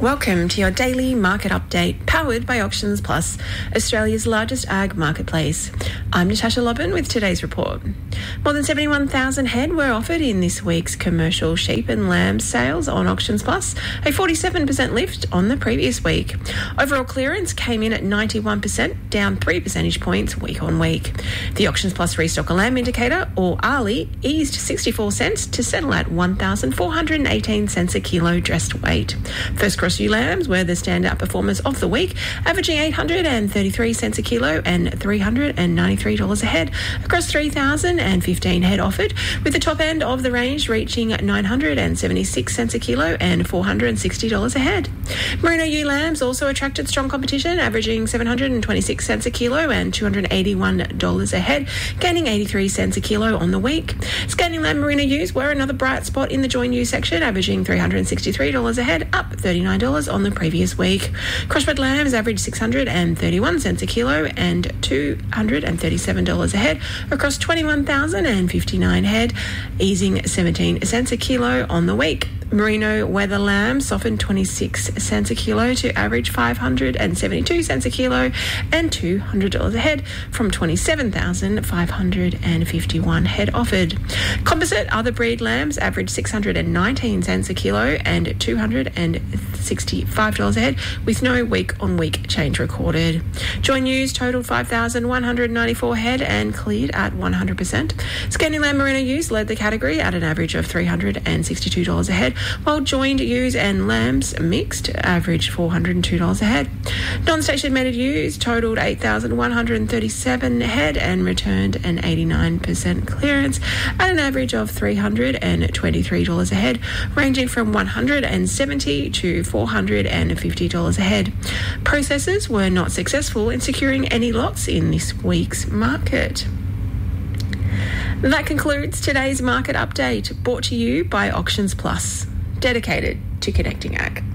Welcome to your daily market update, powered by Auctions Plus, Australia's largest ag marketplace. I'm Natasha Lobban with today's report. More than 71,000 head were offered in this week's commercial sheep and lamb sales on Auctions Plus, a 47% lift on the previous week. Overall clearance came in at 91%, down 3 percentage points week on week. The Auctions Plus restock a lamb indicator, or ARLI, eased 64 cents to settle at 1,418 cents a kilo dressed weight. First cross ewe lambs were the standout performers of the week, averaging 833 cents a kilo and $393 a head across 3,015 head offered, with the top end of the range reaching 976 cents a kilo and $460 a head. Merino ewe lambs also attracted strong competition, averaging 726 cents a kilo and $281 a head, gaining 83 cents a kilo on the week. Scanning lamb merino ewes were another bright spot in the join ewe section, averaging $363 a head, up $39 on the previous week. Crossbred lambs averaged 631 cents a kilo and $237 a head across 21,059 head, easing 17 cents a kilo on the week. Merino weather lamb softened 26 cents a kilo to average 572 cents a kilo and $200 a head from 27,551 head offered. Composite other breed lambs averaged 619 cents a kilo and $265 a head, with no week-on-week change recorded. Join ewes totaled 5,194 head and cleared at 100%. Scanning lamb merino ewes led the category at an average of $362 a head, while joined ewes and lambs mixed averaged $402 a head. Non-station meted ewes totaled 8,137 head and returned an 89% clearance at an average of $323 a head, ranging from $170 to $450 a head. Processors were not successful in securing any lots in this week's market. That concludes today's market update, brought to you by Auctions Plus, dedicated to connecting ag.